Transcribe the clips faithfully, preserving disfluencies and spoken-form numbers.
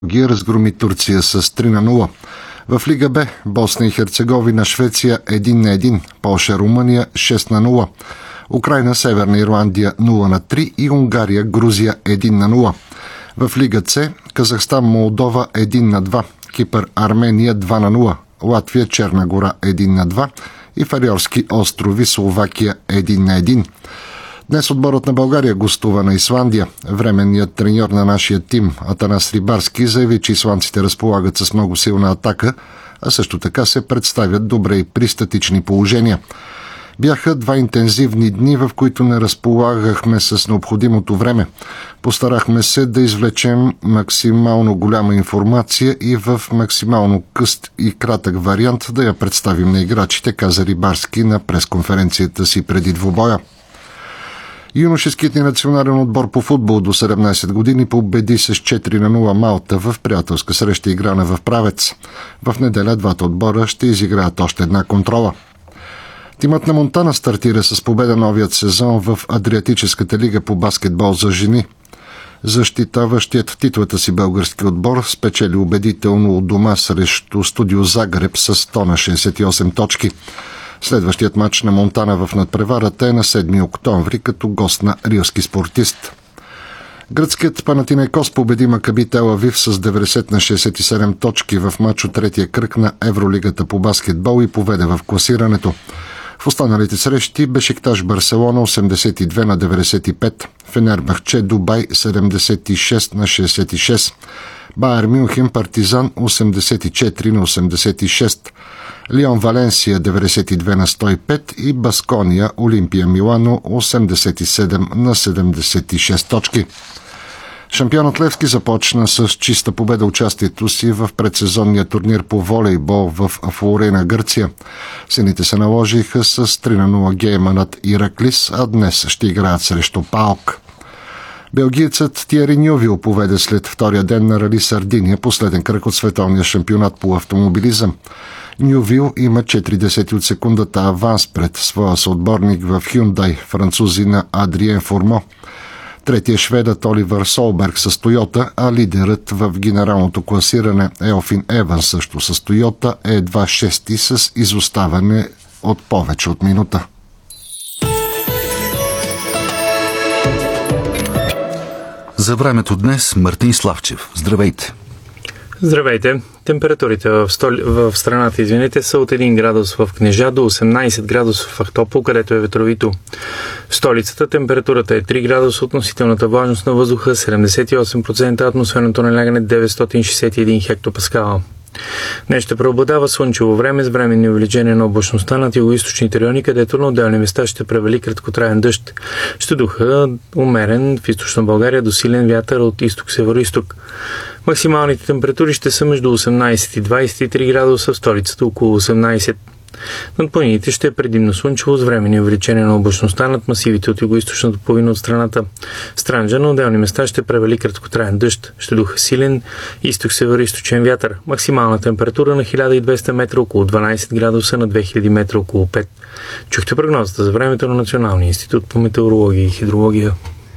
ги разгроми Турция с три на нула. В Лига Б Босна и Херцеговина Швеция един на един, Полша Румъния шест на нула, Украйна Северна Ирландия нула на три и Унгария Грузия един на нула. В Лига С Казахстан Молдова един на два, Кипър Армения два на нула, Латвия Черна гора един на два и Фариорски острови Словакия един на един. Днес отборът на България гостува на Исландия. Временният треньор на нашия тим Атанас Рибарски заяви, че исландците разполагат с много силна атака, а също така се представят добре и при статични положения. Бяха два интензивни дни, в които не разполагахме с необходимото време. Постарахме се да извлечем максимално голяма информация и в максимално къст и кратък вариант да я представим на играчите, каза Рибарски на пресконференцията си преди двубоя. Юношеският ни национален отбор по футбол до седемнайсет години победи с четири на нула Малта в приятелска среща, играна в Правец. В неделя двата отбора ще изиграят още една контрола. Тимът на Монтана стартира с победа новият сезон в Адриатическата лига по баскетбол за жени. Защитаващият титлата си български отбор спечели убедително от дома срещу Студио Загреб с сто на шейсет и осем точки. Следващият матч на Монтана в надпреварата е на седми октомври като гост на Рилски Спортист. Гръцкият Панатинайкос победи Макаби Тел Авив с деветдесет на шейсет и седем точки в матч от третия кръг на Евролигата по баскетбол и поведе в класирането. В останалите срещи Бешикташ Барселона осемдесет и две на деветдесет и пет, Фенербахче Дубай седемдесет и шест на шейсет и шест, Байер Мюнхен Партизан осемдесет и четири на осемдесет и шест, Лион Валенсия деветдесет и две на сто и пет и Баскония Олимпия Милано осемдесет и седем на седемдесет и шест точки. Шампионът Левски започна с чиста победа участието си в предсезонния турнир по волейбол в Флорена, Гърция. Сините се наложиха с три на нула гейма над Ираклис, а днес ще играят срещу Паук. Белгиецът Тиери Нювил поведе след втория ден на Рали Сардиния последен кръг от световния шампионат по автомобилизъм. Нювил има четири десети от секундата аванс пред своя съотборник в Хюндай, французина Адриен Фурмо. Третия шведът Оливър Солберг с Тойота, а лидерът в генералното класиране Елфин Еванс също с Тойота е едва шести с изоставане от повече от минута. За времето днес Мартин Славчев. Здравейте! Здравейте! Температурите в, столи... в страната, извините, са от един градус в Кнежа до осемнайсет градуса в Ахтопол, където е ветровито. В столицата температурата е три градуса, относителната влажност на въздуха седемдесет и осем процента, атмосферното налягане деветстотин шейсет и един хектопаскала. Днес ще преобладава слънчево време с временни увеличения на облачността над югоизточните райони, където на отделни места ще превали краткотраен дъжд. Ще духа умерен в източна България до силен вятър от изток-северо-изток. Максималните температури ще са между осемнайсет и двайсет и три градуса, в столицата около осемнайсет. Над планините ще е предимно слънчево с временни увеличения на облачността над масивите от югоизточната половина от страната. В Странджа на отделни места ще превали краткотраен дъжд. Ще духа силен изток-северо-източен вятър. Максимална температура на хиляда и двеста метра около дванайсет градуса, на две хиляди метра около пет. Чухте прогнозата за времето на Националния институт по метеорология и хидрология.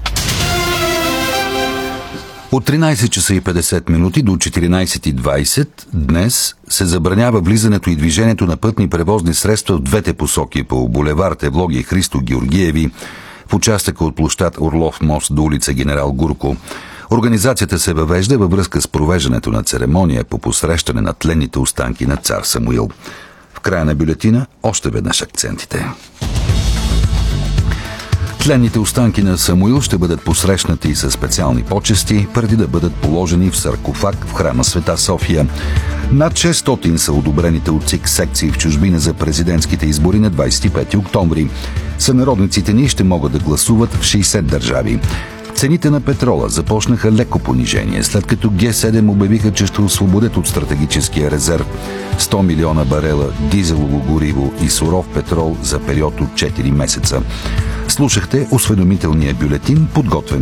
От тринайсет часа и петдесет минути до четиринайсет и двайсет днес се забранява влизането и движението на пътни превозни средства в двете посоки по булевард Евлоги Христо Георгиеви в участъка от площад Орлов мост до улица Генерал Гурко. Организацията се въвежда във връзка с провеждането на церемония по посрещане на тленните останки на цар Самуил. В края на бюлетина още веднъж акцентите. Тленните останки на Самуил ще бъдат посрещнати със специални почести, преди да бъдат положени в саркофаг в храма Света София. Над шестстотин са одобрените от ЦИК секции в чужбина за президентските избори на двайсет и пети октомври. Сънародниците ни ще могат да гласуват в шейсет държави. Цените на петрола започнаха леко понижение, след като Ге седем обявиха, че ще освободят от стратегическия резерв сто милиона барела дизелово гориво и суров петрол за период от четири месеца. Слушахте осведомителния бюлетин, подготвен